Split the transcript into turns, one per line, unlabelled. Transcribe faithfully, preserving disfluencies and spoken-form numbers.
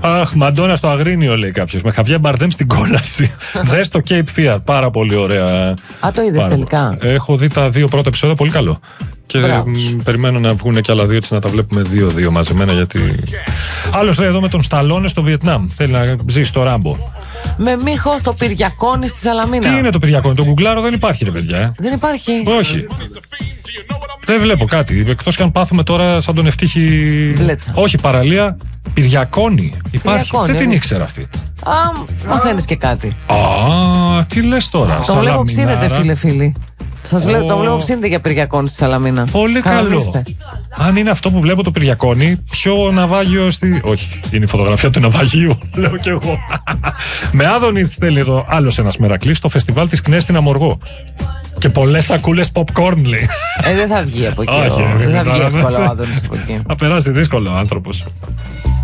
Αχ, Μαντόνα στο Αγρίνιο, λέει κάποιος. Με Χαβιέ Μπαρδέμ στην κόλαση. Δες το Cape Fear. Πάρα πολύ ωραία.
Α, το είδες τελικά?
Έχω δει τα δύο πρώτα επεισόδια, πολύ καλό. Και μ, περιμένω να βγουν και άλλα δύο, έτσι να τα βλέπουμε δύο-δύο μαζεμένα. Γιατί. Άλλος λέει εδώ με τον Σταλόνε στο Βιετνάμ. Θέλει να ζήσει στο Ράμπο.
Με Μίχο στο Πυργιακόνι στη Σαλαμίνα.
Τι είναι το Πυργιακόνι, το γκουγκλάρω δεν υπάρχει, ρε παιδιά. Ε.
Δεν υπάρχει.
Όχι. Δεν βλέπω κάτι. Εκτός και αν πάθουμε τώρα σαν τον Ευτύχη.
Βλέτσα.
Όχι, παραλία. Πυργιακόνι. Υπάρχει.
Πυργιακόνι,
δεν την
εμείς.
ήξερα αυτή.
Α, μαθαίνεις και κάτι.
Α, τι λες τώρα.
Το βλέπω ψήνεται, φίλε, φίλοι. Σας
Oh.
βλέπω, το βλέπω ψήνεται για Πυργιακόνι στη Σαλαμίνα.
Πολύ
Κανονίστε.
καλό. Αν είναι αυτό που βλέπω το Πυργιακόνι, ποιο ναυάγιο στη. Όχι, είναι η φωτογραφία του ναυαγίου, λέω κι εγώ. Με Άδωνη στέλνει εδώ άλλος ένας Μερακλής στο φεστιβάλ της ΚΝΕ στην Αμοργό. Και πολλές σακούλες popcorn, λέει.
Ε, δεν θα βγει από εκεί.
Όχι,
ο-
ρε,
Δεν θα
τώρα
βγει
δεν-
εύκολα ο Άδωνης από εκεί.
Θα περάσει δύσκολο ο άνθρωπος.